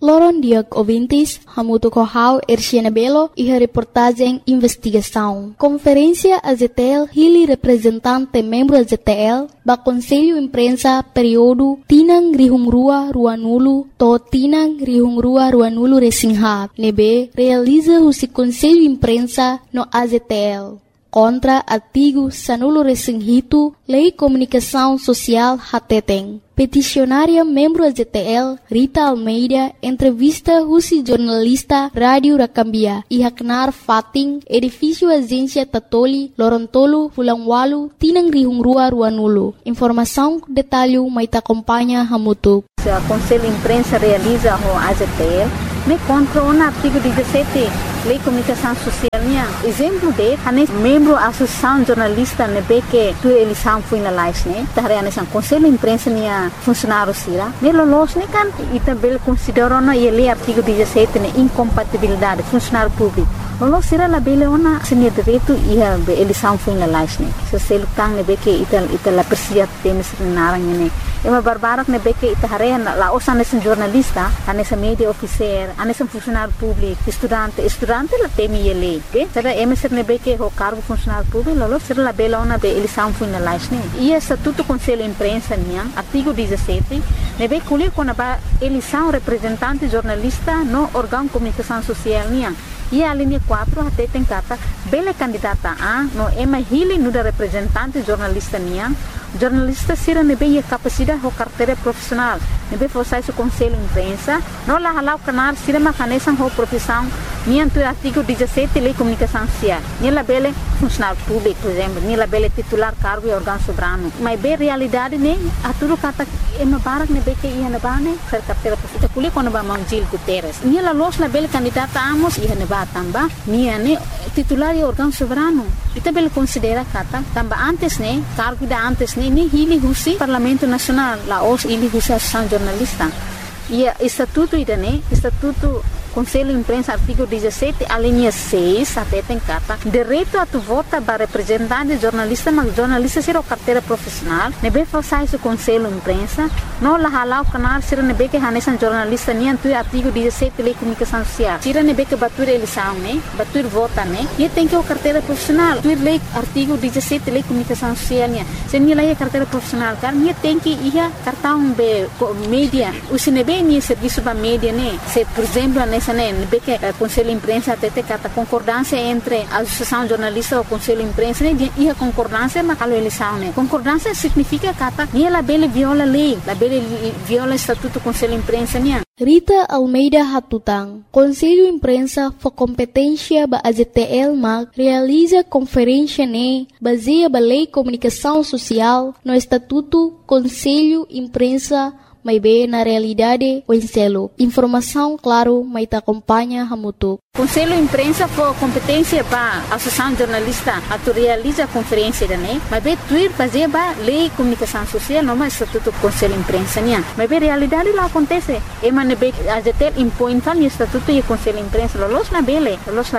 Loron Diag ouvintes, Hamuto Kohau, Erciana Belo e a reportagem Investigação. Conferência AZTL, Hili representante membro AZTL, ba Conselho Imprensa período Tinang Rihungrua Ruanulu, to Tinang Rihungrua Ruanulu Resingha, nebe realiza o Conselho Imprensa no AZTL. Contra artigo Sanulo Resinghito, Lei Comunicação Social Hateteng. Peticionária membro AZTL, Rita Almeida, entrevista Rusi jornalista Rádio Rakambia, Ihaknar Fating, edifício Agência Tatoli, Lorontolo, Fulangwalu, Tinang Rihungrua Ruanulu. Informação, detalhe, maita acompanha Hamutuk. O Conselho Imprensa realiza o AZTL, me contra o artigo 17, Lei Comunicação Social. Exemplo de, membro da Associação Jornalista nebe que tu eleição foi na live, né? Tahare nessa Conselho Imprensa nia funcionário sira. Nelo los ne kan itabel considero na ele artigo 17 ne incompatibilidade funcionário público. Lolo sira la bele ona senia direito ia eleição foi na live, né? Se selo tang nebe que ita la persia temes narang ne. Ema barbarak nebe que tahare la osa nessa jornalista, nessa media officer, nessa funcionário público, estudante la temi ele. Será emisser nebe que o cargo funcionário público, lolo será la bela ona be eleição foi na live, né? E estatuto Conselho Imprensa nia, artigo 17, nebe colher quando a eleição representante jornalista no órgão de comunicação social nia. E a linha 4 até tem carta bela candidata a no ema hili no da representante jornalista nia. Jornalista sira nebe a capacidade ou carteira profissional. Nebe forçar o Conselho Imprensa, não la halau canar sira macanesan ou profissão nia do artigo 17 Lei Comunicação Social. Nia la bela funcionário público, por exemplo, nia la bela titular cargo e órgão soberano. Mas bem realidade né, a tudo kata ema barak nebe que ia na bane ser carteira profissional. Kuli quando ba Mangil Guterres. Nia la los la bela candidata amos ia na tamba nia ne titular e órgão soberano. Ita bela considera kata tamba antes ne cargo da antes ne ni hili husi Parlamento Nacional la os hili husi Associação Jornalista. E estatuto ida ne estatuto Conselho Imprensa artigo 17 a linha 6 até tem carta direito a tu vota para representante jornalista mas jornalista ser o carteira profissional nebe forçar o Conselho Imprensa não la halau canal ser nebe que hanesan jornalista nem tu artigo 17 Lei Comunicação Social ser nebe que batur eleição né batur vota né e tem que o carteira profissional tu lei artigo 17 Lei Comunicação Social né se nem lei carteira profissional car nem tem que ia cartão be mídia o se nebe nem serviço ba mídia né se por exemplo que o Conselho Imprensa até tem a concordância entre a Associação Jornalista e o Conselho Imprensa e a concordância na eleição. Concordância significa que ela viola a lei, ela viola o Estatuto do Conselho Imprensa. Rita Almeida Hatutang, Conselho Imprensa for competência ba AZTL mag realiza conferência baseia ba Lei Comunicação Social no Estatuto Conselho Imprensa may be na realidade o enselo. Informação, claro, may ta acompanha Hamutuk. Conselho Imprensa for competência para a Associação Jornalista a tu realiza a conferência da NEI, mas bem tuir fazer ba Lei Comunicação Social não mais Estatuto Conselho Imprensa nia. Mas bem realidade lá acontece. E mas bem a ZTL impõe tal Estatuto e Conselho Imprensa los na bele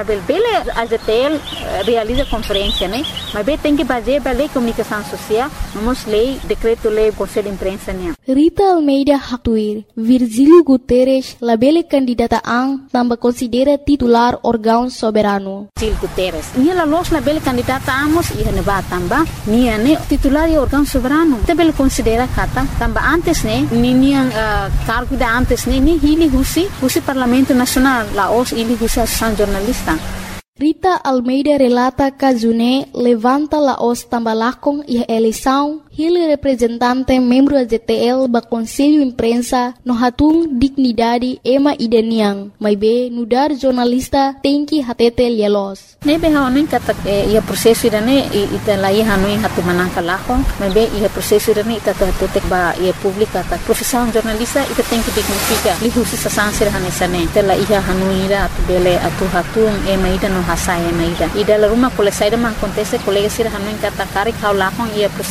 a ZTL realiza conferência, né? Mas bem tem que fazer ba Lei Comunicação Social, vamos lei decreto lei Conselho Imprensa nia. Rita Almeida Hatuir, Virgílio Guterres, labele candidata ang tambah considera titular órgão soberano. Virgílio Guterres, nia la los labele candidata amos ia neba tamba, nia ne titular e órgão soberano. Tabel considera kata tamba antes ne nia cargo da antes ne ni hili husi Parlamento Nacional, la os hili husi Associação Jornalista. Rita Almeida relata que June levanta la os tambalakong e eleição hili representante membro da ZTL ba Conselho Imprensa no hatung dignidade ema idaniang mai be nudar jornalista tem que hatete lielos. Nebe haonin kata ia prosesso idane ita lai hanuin hatu manangka lako mai be ia prosesso idane ita tetek ba ia publika ta profissão jornalista ita tem que dignifica lihusi sasansir hanesane tela ia hanuira atu bele atu hatung ema ida no hasai ema ida la rumah kole saida man acontece colega sir hanuin kata kari kau lakong ia prosesso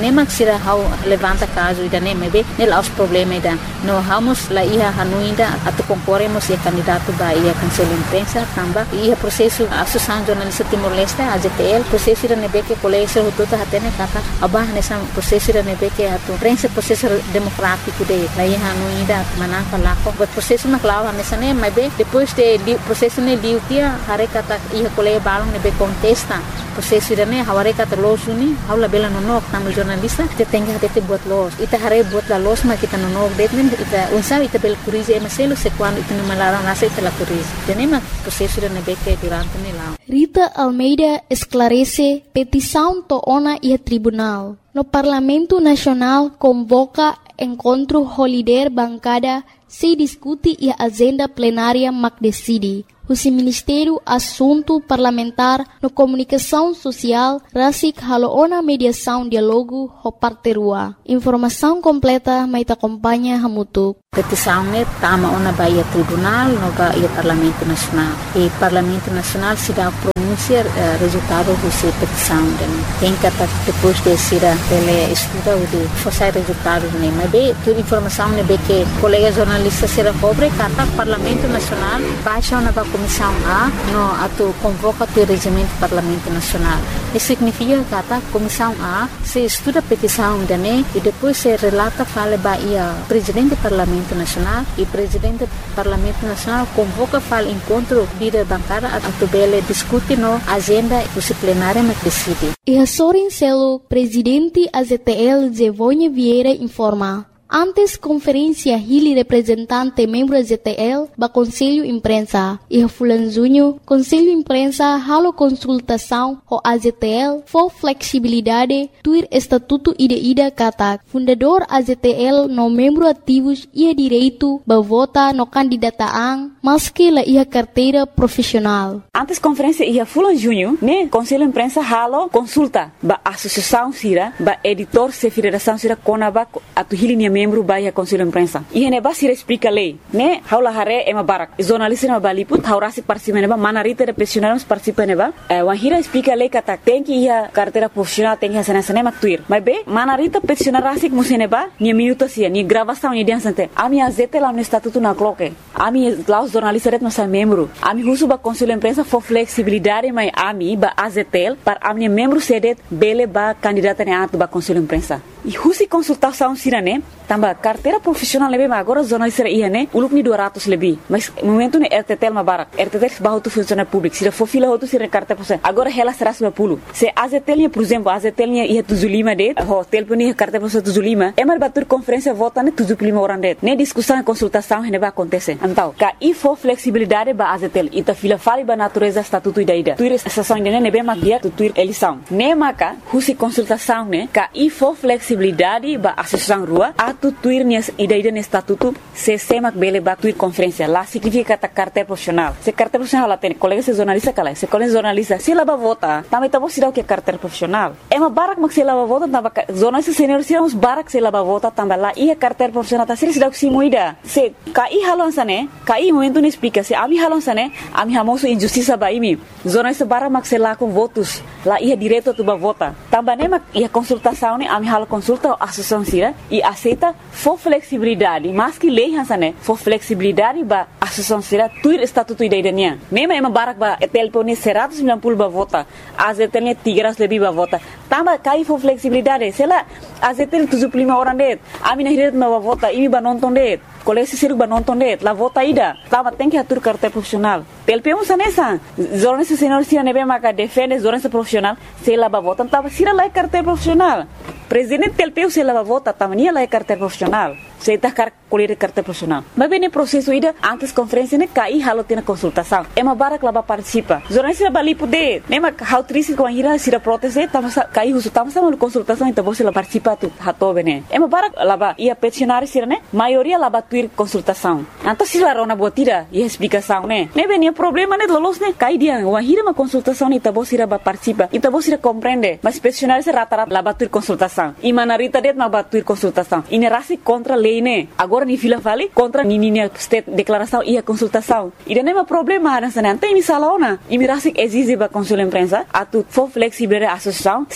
nema sira hau levanta caso ida nema be nela os problema ida no vamos la ia hanuinda atu concorremos e candidato ba ia cancela imprensa tamba ia processo associação jornalista Timor-Leste AZTL processo ida nebe que colégio rotota hatene kata abah nessa processo ida nebe que atu prensa processo democrático de la ia hanuinda manaka lako but processo na clava nessa nema be depois de processo ne liutia hare kata ia colégio balong nebe contesta processo ida ne haware kata losuni haula bela nonok tamu jornalista te tenga te buat los ita hare buat la los ma kita nonok detmen ita unsa ita bel curize maselo se quando ita no malara nasa ita la curize tenema processo ida nebe que durante ne la Rita Almeida esclarece petição toona e tribunal. No Parlamento Nacional convoca encontro holiday bancada se discute e agenda plenária mac decide. O Ministério Assunto Parlamentar no Comunicação Social Rasik Haloona Mediação Dialogo Hoparterua. Informação completa mai acompanha Hamutuk. Petição ne tama ona baia tribunal no baia Parlamento Nacional. E Parlamento Nacional se dá pronunciar resultado dessa petição. Tem que depois de ser ele estuda o de fazer resultado ne. Mas bem, toda informação ne be que colega jornalista será cobre kata Parlamento Nacional baixa ona ba Comissão A no atu convoca o regimento Parlamento Nacional. Isso significa kata Comissão A se estuda a petição ne e depois se relata fala baia presidente do Parlamento Nacional e presidente do Parlamento Nacional convoca fala encontro líder bancada a bele discute no agenda disciplinária mas decide. E a Sorin Celo, presidente AZTL Zevonha Vieira informa. Antes conferência Hili representante membro AZTL ba Conselho Imprensa e a Fulanzunho Conselho Imprensa halo consultação o AZTL for flexibilidade tuir estatuto ida kata fundador AZTL no membro ativos ia direito ba vota no candidataan maski la ia carteira profissional. Antes conferência ia Fulanzunho né Conselho Imprensa halo consulta ba associação sira ba editor se federação sira konaba atu Hili membro baia Conselho Imprensa. E ne basira explica lei, né? Haula hare ema barak. Jornalista na baliput haurasi participa neba manarita de profissionais participa neba. Wahira explica lei kata tem que ia carteira profissional tem que sana mak tuir. Mas be manarita profissional rasik museneba ni minuto sia ni gravação ni dia sante. Ami azete lá no estatuto na cloque. Ami laus jornalista ret nossa membro. Ami husu ba Conselho Imprensa for flexibilidade mai ami ba azetel para ami membro sedet bele ba candidata ne atu ba Conselho Imprensa. E husi consultação sirane tamba carteira profissional lebih agora jornalista ia né uluk ni 200 lebih mas momento ne RTTL mabarak RTTL bahu tu funcionário público sira for fila hotu sira carteira profissional agora ela será 10 se AZTL nya por exemplo AZTL nya ia 75 det hotel puni carteira profissional 75 emar batur conferência vota ne 75 orang det ne discussão e consultação ne ba acontece então ka e for flexibilidade ba AZTL ita fila fali ba natureza estatuto ida tuir sessão ne be magia tuir eleição ne maka husi consultação ne ka e for flexibilidade ba associação rua atu tuir ni ida ne estatuto se semak bele ba tuir conferência lá significa ta carteira profissional se carteira profissional lá tem colega se jornalista kala se colega jornalista se lá ba vota também tá você dá o que carteira profissional é uma barak mak se lá ba vota tamba jornalista senior se uns barak se lá ba vota tamba lá ia carteira profissional tá se dá o que moida se kai halon sane kai momento ne explica se ami halon sane ami hamoso injustiça ba imi jornalista barak mak se lá com votos lá ia direito tu ba vota tamba ne mak ia consultação ne ami halo consulta a associação sira e aceita for flexibilidade mas que lei hansane for flexibilidade ba associação sira tuir estatuto ida idania mema ema barak ba telpone 190 ba vota azetene 300 lebih ba vota tamba kai for flexibilidade sela azetene 75 orang det ami na hiret ba vota imi ba nonton det kolesi siru ba nonton det la vota ida tamba tem que atur carteira profissional telpemos anessa jornalista senior sira nebe maka defende jornalista profissional sela ba vota tamba sira la carteira profissional presidente telpeu se lava vota tamania la carteira profissional se tá colher carteira profissional mas bem processo ida antes conferência ne cai halo tem consultação é uma barak lava participa jornalista bali poder nema how triste com a ira sira proteste tamo cai uso tamo sama consultação então você la participa tu hato bene é uma barak lava ia peticionário sira ne maioria lava tuir consultação então se la rona botira e explicação né ne bem problema ne lolos ne cai dia uma ira uma consultação então você la participa então você compreende mas peticionário se rata lava tuir consultação e manarita det ma batuir consultação e ne rasi contra lei ne agora ni fila fali contra ni state declaração e a consultação e nem é problema nessa não tem misalaona e me rasi exige ba Conselho Imprensa atu for flexibilidade associação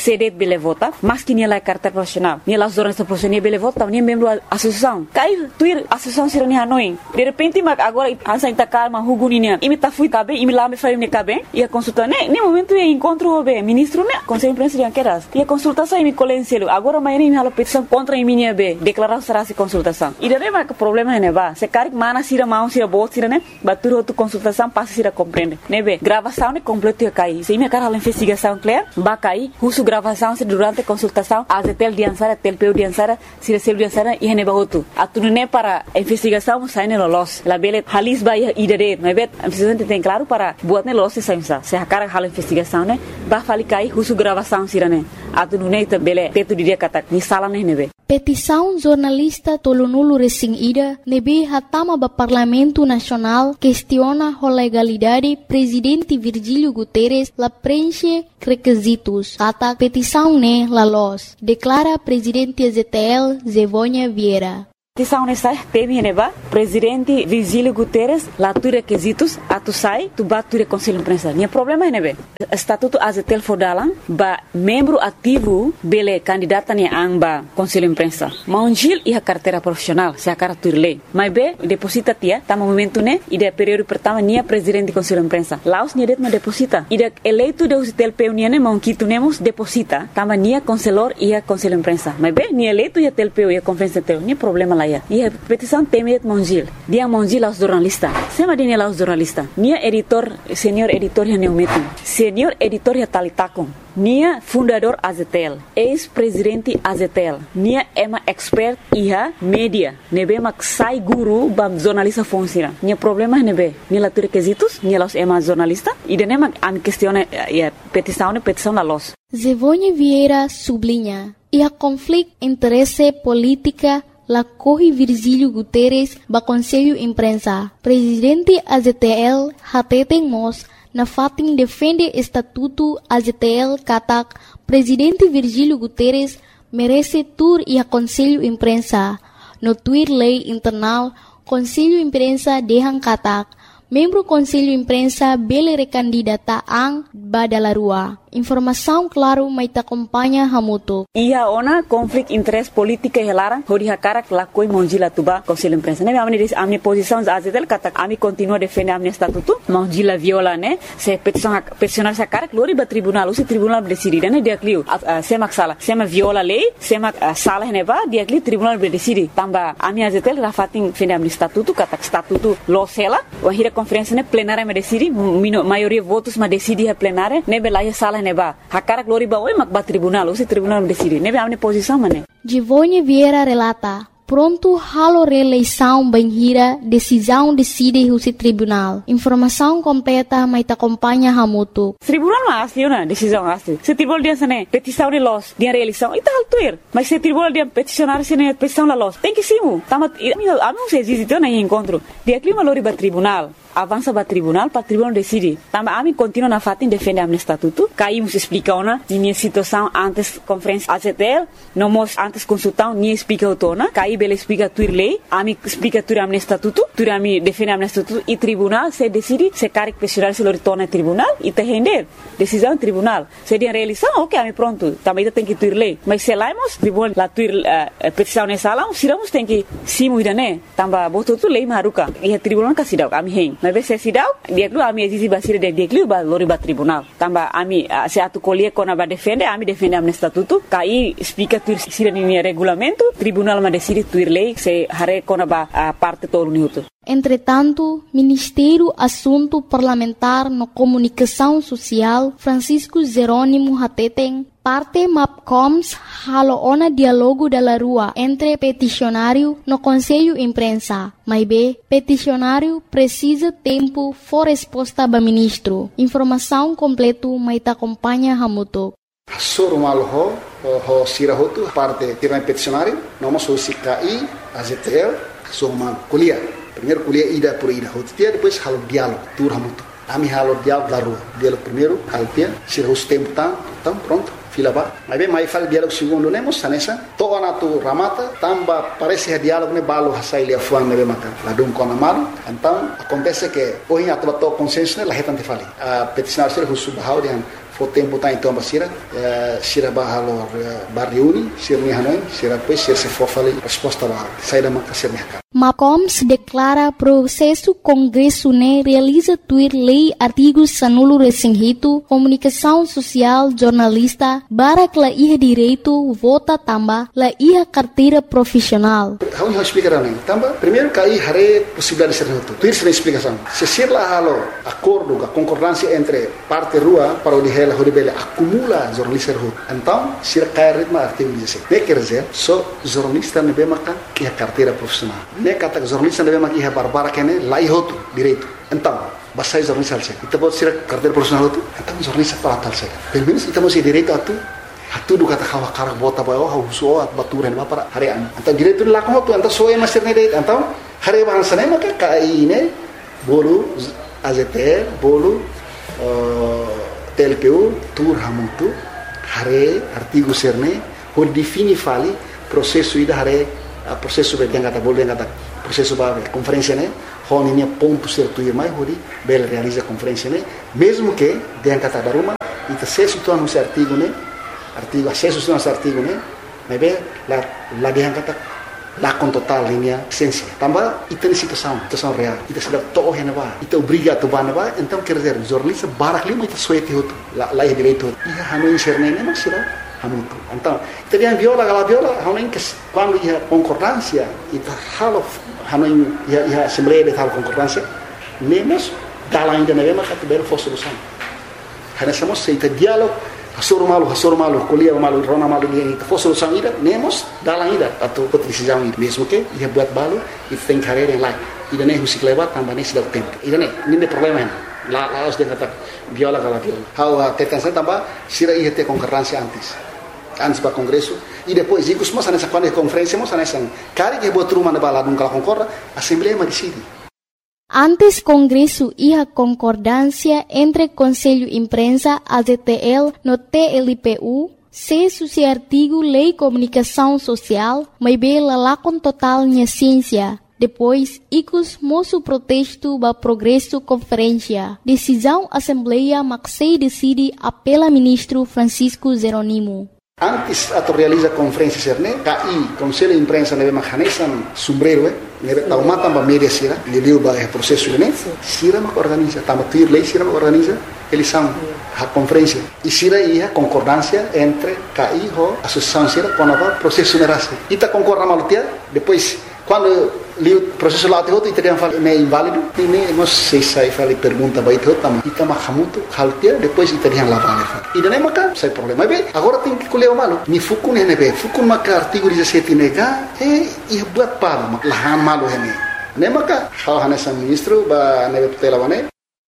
CD bele vota, mas que nia lá carteira profissional, nia lá os jornalistas profissionais bele vota, nia membro da associação. Cai tuir associação sira nia Hanoi. De repente mas agora ansa intakar ma huguninia, imita fui cabe, imila me fai me cabe, e a consulta nem momento e encontro o ministro né, conselho presidencial queras. E a consultação me colenselo. Agora amanhã me hala petição contra a minha B, declarar será se consultação. E daí mas o problema é neba, se caric mana sira mão sira boa sira né, batur outro consultação passa sira compreende. Nebe, gravação né completo ia cair. Se me cara a investigação clear, ba cair, russo gravação se durante a consultação, a tel diansara, tel peu diansara, sira selo diansara e neba outro. A tudo né para a investigação sai no los. La bele halis ba ia idade, mas bet, a presidente tem claro para buat né los sai se a cara hala investigação né, ba fali cair russo gravação sira né. A tudo né bele teto dia kata ni sala né nebe. Petição jornalista Tolonulu Resing Ida nebe hatama ba Parlamento Nacional questiona a legalidade presidente Virgílio Guterres la preenche requisitos. Kata petição ne la los. Declara presidente ZTL Zevônia Vieira. Petição nessa teme neba presidente Virgílio Guterres lá tu requisitos atu sai tu batu conselho imprensa. Nia problema é nebe estatuto azetel fodalan ba membro ativo bele candidata ni amba conselho imprensa. Maunjil e a carteira profissional se a cara tu lei. Mas be deposita tia tama momento ne ide período pertama nia presidente conselho imprensa. Laos nia det ma deposita. Ide eleito de usitel peu ne maunquito nemos deposita tama nia conselor e a conselho imprensa. Mas be nia eleito e a tel peu e a conferência teu nia problema lá. E a petição temet Mongil. Dia Mongil aos jornalistas. Sema dia aos jornalistas. Nia editor, senior editor ya neumetin. Senior editor ya talitakon. Nia fundador Azetel. Ex-presidente Azetel. Nia ema expert iha media. Nebe mak sai guru bam jornalista fonsira. Nia problema nebe. Nia la requisitos. Nia los ema jornalista. E dene mak am questione petição la los. Zevônia Vieira sublinha. E a conflito interesse política la corre Virgílio Guterres ba Conselho Imprensa. Presidente AZTL hateten mos na fatin defende estatuto AZTL katak Presidente Virgílio Guterres merece tur e a Conselho Imprensa. No tweet lei internal Conselho Imprensa dehan katak membro Conselho Imprensa bele recandidata ang badalarua. Informação claro mai ta acompanha hamuto. Ia ona conflito interesse política helara hori hakara la koi monjila tuba Conselho Imprensa. Ne amni posição azetel kata ami continua defender amni estatuto monjila viola ne se peticionar sa cara glori ba tribunal usi tribunal decide ne dia clio sema sala sema viola lei sema sala ne ba dia clio tribunal decide tamba ami azetel rafatin defender amni estatuto kata estatuto losela o hira conferência ne plenária me decide maioria votos ma decide a plenária ne belaia sala neba hakara glori ba oi mak ba tribunal usi tribunal decide nebe amne posição mane Zevônia Vieira relata pronto halo reeleição banhira decisão decide o tribunal informação completa mai ta acompanha hamuto tribunal ma asli na decisão asli se tribunal dia sane petição de los dia reeleição e tal tuir mas se tribunal dia peticionar sene petição la los tem que simu tamat amo se existe na encontro dia clima lori ba tribunal avança para tribunal decide. Também a mim continua na fatin defende a estatuto. Caímos explica ona minha situação antes conferência AZTL, não mos antes consultar nem explica o tona. Caí bele explica tuir lei, a mim explica tuir a estatuto, tuir a mim defende a estatuto e tribunal se decide se caric pessoal se retorna tribunal e te render decisão tribunal. Se dia realização, ok, a mim pronto. Também tem que tuir lei, mas se laimos tribunal la tuir petição nessa lá, siramos tem que simu idane. Também botou tu lei maruca e a tribunal casidau a mim mas se sidau dia lu ami exisi basira de dia lu ba lori ba tribunal tamba ami se atu colher kona ba defende ami defende am estatuto kai explica tu sira ni regulamento tribunal ma decide tuir lei se hare kona ba parte todo minuto. Entretanto, Ministério Assunto Parlamentar no Comunicação Social Francisco Jerônimo Hateten parte MAPCOMS haloona diálogo da rua entre peticionário no Conselho Imprensa. Mas B, peticionário precisa tempo for resposta ba ministro. Informação completo mai ta acompanha hamuto. Surmal ho sirahotu parte tirang peticionário, nós o CKI, AZTL, surmal kuliah. Primeiro kuliah ida por ida, hotia depois halo diálogo, tur hamuto. Ami halo diálogo da rua. Diálogo primeiro, alpia, sirahus tempo tam pronto. Fila ba, mas bem mais fala diálogo segundo nemos sanessa. Toa na tu ramata, tamba parece que diálogo ne balo hasai lia fuang nebe maka. Ladum kona malu. Então acontece que hoje a tua consenso ne la hetante fali. A peticionar ser husu bahau dengan for tempo tá então basira sira bahalo barriuni sira ni hanoi sira depois sira se for fali resposta lá sai da maka sira mercado. MACOMS declara processo Congresso ne realiza tuir lei artigos sanulo resinghito, comunicação social, jornalista, barak la iha direito, vota tamba, la iha carteira profissional. Vamos explicar né? Tamba, primeiro cai hare possibilidade de ser reto. Tuir sem explicação. Se ser lá halo acordo, a concordância entre parte rua para o dihela horibele acumula jornalista reto. Então, se cai ritmo artigo 16. Ne quer dizer, só jornalista ne bemaka iha carteira profissional. Ne kata jornalista ne bemaka iha barbara kene lai hotu direito. Então, basta jornalista alse. Kita buat sira carteira profissional tu. Então jornalista para alse. Pelo menos kita masih direito atu. Hatu do kata kawa karak bota bayo hauso at baturan ba para harian. Então direito de lá com tu, então só é master ne direito. Então, hari bahasa ne maka kai ne bolu AZT bolu TLPU tur hamutu hare artigo serne ho defini fali processo ida hare processo be yang kata bolu yang kata processo ba conferência ne ho ni ponto certo ir mai hori bel realiza conferência ne mesmo que yang kata daruma ita se situ anu artigo ne artigo acesso a esse artigo né mas bem lá yang kata lá com total linha essência também ita situação real ita sudah toh yang ba ita obriga tu ba ba então quer dizer jornalista barak lima ita suete hotu lá é direito ia hanu inserne ne mas sira hamutu então ita dia viola hanu que quando ia concordância ita halo hanu ia assembleia de tal concordância nemos dala ainda na mesma categoria for solução hana somos seita diálogo hasur malu kuliah malu rona malu dia itu for solução ida nemos dala ida atau decisão ida mesmo que ia buat balu itu tem carreira yang lain ida ne husik lewat tambah ne sudah tempo ida ne ini problema lá os dia kata viola how tetan saya tambah sira ia te concorrência antes para congresso e depois incluso mas nessa quando conferência mas nessa cari que botou uma na bala nunca concorda assembleia mas decide. Antes Congresso iha concordância entre Conselho Imprensa, AZTL, no TLPU, se suci artigo Lei Comunicação Social, mas bela lá com total minha ciência. Depois, icus moço protesto ba progresso conferência. Decisão Assembleia Maxei decide apela ministro Francisco Zeronimo. Antes atau realiza conferência serne, KI Conselho de Imprensa nebe mahanesan sombrero nebe taumata ba media sira, liliu ba processo ne, sira mak organiza, tamatir lei sira mak organiza, eles são a conferência. E sira ia concordância entre KI ho associação sira com a processo nerase. Ita concorda malutia, depois quando o processo lá teoto italiano fala é inválido, nem nós sei sai fala pergunta vai teoto tam ita mahamuto haltia depois italiano lá vale. E daí maka sai problema bem. Agora tem que colher o malo. Ni fukun ne be fukun maka artigo 17 nega e buat para lahan malo hene. Ne maka hal hanesan ministro ba nebe tutela wane.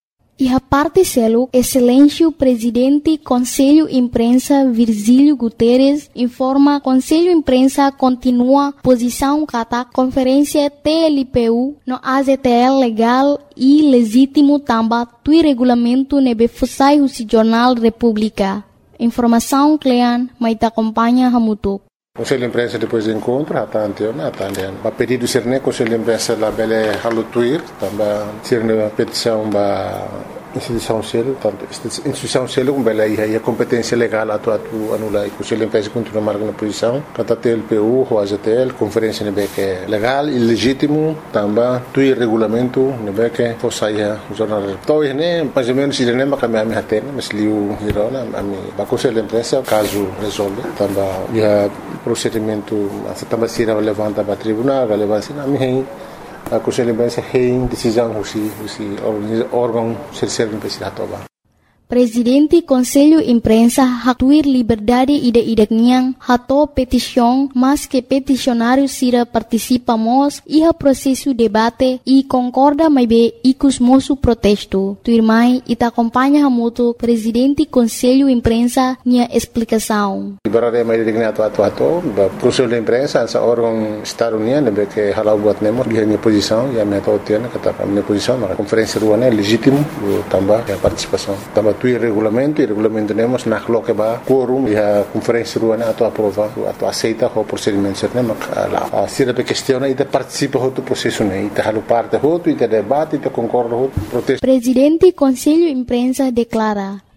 E a parte selo, excelência presidente Conselho Imprensa Virgílio Guterres informa Conselho Imprensa continua posição kata conferência TLPU no AZTL legal e legítimo tamba tui regulamento nebe fusai husi Jornal República. Informação Clean, maita acompanha hamutuk. Conselho de Imprensa depois do encontro, a pedido de ser Conselho de Imprensa la bele halutuir, também ser petição ba instituição selo, tanto instituição selo como bela ia competência legal atu anula e Conselho de Imprensa continua marcando posição, kata TLPU, o AZTL, conferência nebe que legal e legítimo, também tu regulamento nebe que fosaia jornal. Então né, mais ou menos ele nem makamia me haten, mas liu hirona ami ba Conselho de Imprensa caso resolve, também ia procedimento também será levanta para tribunal, relevância na minha a Conselho de Imprensa tem decisão o órgão serve para toba. Presidente Conselho Imprensa hatuir liberdade ida-idakniang hato petição, mas que peticionário sira participamos iha processo debate e concorda mais bem icus moço protesto. Tuirmai ita acompanha hamuto Presidente Conselho Imprensa nia explicação. Liberdade mais digna atu Conselho de Imprensa essa órgão estado-união que halau buat nemo dia minha posição e a minha tautiana kata minha posição na conferência ruana legítimo também a participação também tu regulamento temos na que ba quorum e a conferência ruana atu aprova atu aceita o procedimento certo mak lá se a questão e participa do processo né e halu parte e debate e concorda o protesto. Presidente Conselho Imprensa declara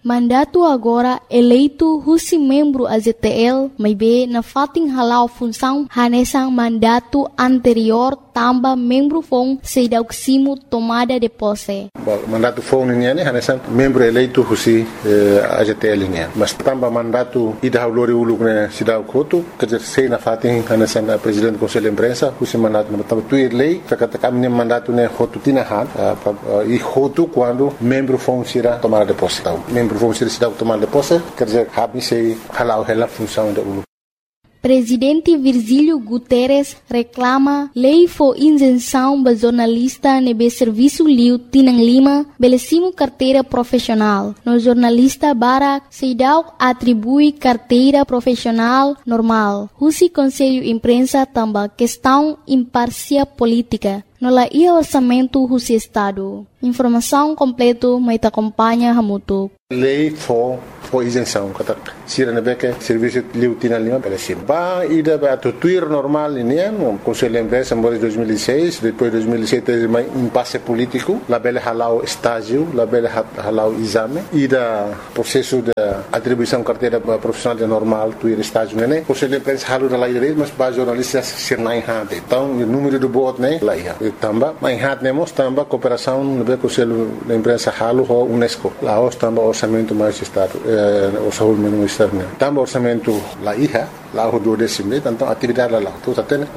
Mandato agora eleito husi membro AZTL, mas be na fating halau função hanesang mandato anterior tamba membro fong seidaksimo tomada de posse. Mandato fong niya ni hanesang membro eleito husi AZTL niya. Mas tamba mandato ida lori uluk ne sidaw koto kerja sei na fating hanesang presidente conselho de imprensa husi mandato na tamba tuir lei kata kami mandato ne hotu tinahan e hotu quando membro fong sira tomada de posse. Membro fong sira sidaw tomada de posse kerja habi sei halau hela função da uluk. Presidente Virgílio Guterres reclama lei for isenção ba jornalista nebe serviço liu Tinang Lima belecimo carteira profissional. No jornalista Barak Seidau atribui carteira profissional normal. Husi Conselho Imprensa tamba questão imparcial política. No la ia orçamento husi Estado. Informação completo mais acompanha Hamutuk. Lei for isenção kata sira nebeke serviço liu Tinang Lima belecim. Ba ida ba tuir normal ini no Conselho de Imprensa em 2006, depois 2007 mais impasse político, la bele halau estágio, la bele halau exame, ida processo de atribuição carteira profissional de normal tuir estágio né. Conselho de Imprensa halu da lei mas ba jornalistas sirnai hade. Então o número do bot né lá ia. Tamba mai hat nemos tamba cooperação no Conselho de Imprensa halu ho UNESCO. Lá os tamba orçamento mais estado orçamento externo. Tamba orçamento lá ia, lá o 12º, então atividade lá. Tudo até o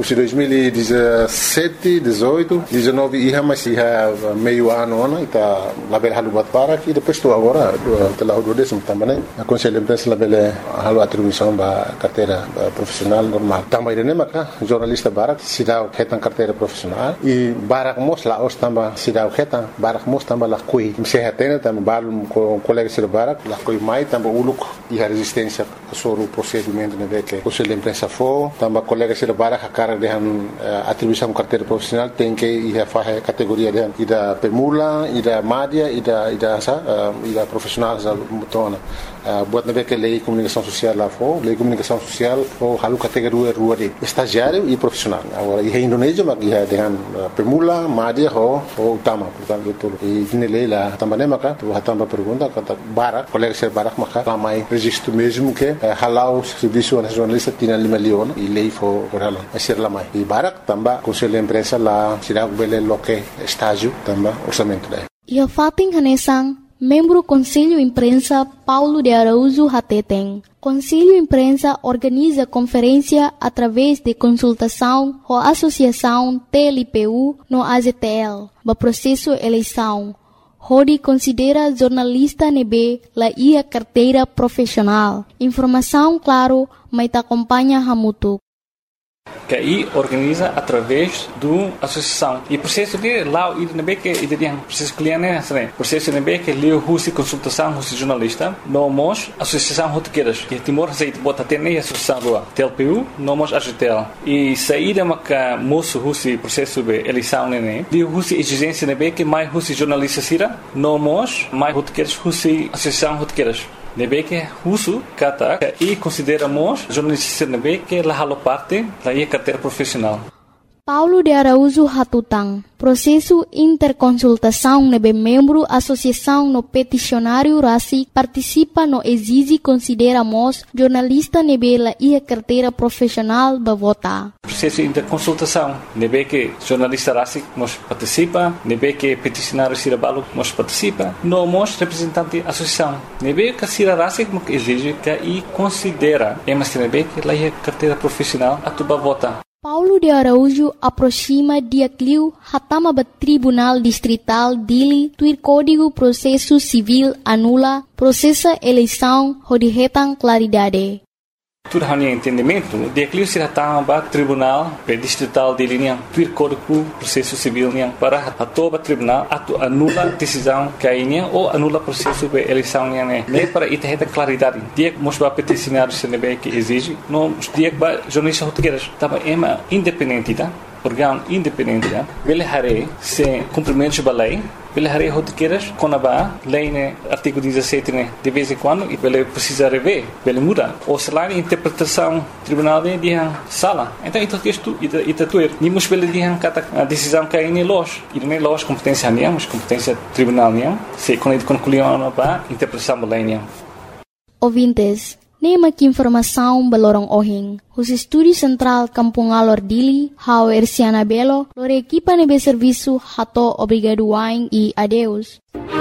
2017, 18, 19 ia mas ia meio ano né, tá lá bel halu bat para que depois tu agora lá o 12º tamba né. A Conselho de Imprensa lá bel halu atribuição ba carteira profissional normal. Tamba irene maka jornalista barak sidau ketan carteira profissional e barak mos lá os tamba sidau ketan barak mos tamba lá kui sehatena tamba balum com colega sir barak lá kui mai tamba uluk e a resistência sobre o procedimento né que o Conselho de Imprensa for tamba colega sir barak a cara de atribuição carteira profissional tem que ir a fazer categoria de ida permula ida madia ida profissional za mutona buat nabe que lei comunicação social lá for lei comunicação social for halu categoria rua de estagiário e profissional agora em Indonésia mas ia dengan permula madia ho utama portanto itu e nele lá também maka tu hatamba pergunta kata barak colega ser barak maka ramai registro mesmo que halau serviço na jornalista tinha 5 milhões e lei for halau ser lamai e barak tamba Conselho de Imprensa lá sirag bele loke estágio tamba orçamento daí ia fating hanesang membro Conselho Imprensa Paulo de Araújo Hateteng. Conselho Imprensa organiza conferência através de consultação com a Associação TLPU no AZTL, no processo eleição. Rodi considera jornalista nebe la ia carteira profissional. Informação claro, mas acompanha Hamutuk. Que aí organiza através do associação e processo de lá o IDNB que IDN processo cliente né processo IDNB que leu husi consultação husi jornalista nomos associação rotequeiras que Timor aceita bota até nem associação rua TLPU nomos AGTL e saída maca moço husi processo de eleição né leu husi exigência IDNB que mais husi jornalista sira nomos mais rotequeiras husi associação rotequeiras nebe que uso kata e consideramos jornalista nebe que la halo parte la ia carteira profissional. Paulo de Araújo Hatutang. Processo interconsultação nebe membro associação no peticionário RACI participa no exige consideramos jornalista nebe la ia carteira profissional ba vota. Processo interconsultação nebe que jornalista RACI nos participa, nebe que peticionário Sirabalo nos participa, nomos representante associação. Nebe que Sira RACI exige que e considera mas nebe que la ia carteira profissional atuba vota. Paulo de Araújo aproxima dia cliu hatama ba Tribunal Distrital Dili tuir Código Processo Civil anula processa eleição rodihetan claridade. Tudo hanya entendimento dia cliu se hatama ba Tribunal Distrital Dili niang tuir Código Processo Civil niang para atoba tribunal atu anula decisão kainya ou anula processo de eleição niang né para iterheta claridade dia mos ba peticionário se nebe que exige no dia ba jornalista rotequeiras tava ema independente tá órgão independente, ele haré sem cumprimento da lei, ele haré rotiqueiras com a lei, né, artigo 17, né, de vez em quando, e ele precisa rever, ele muda. Ou se lá a interpretação tribunal de sala. Então, isto tuer. Nimos ele de a decisão que é em loja. E não é loja competência minha, mas competência tribunal minha. Se quando concluiu a interpretação da lei minha. Ouvintes, nema que informação balorong ohing. Os estúdios central Kampung Alor Dili, Hau Erciana Belo, lore equipa nebe serviço hato obrigado wain e adeus.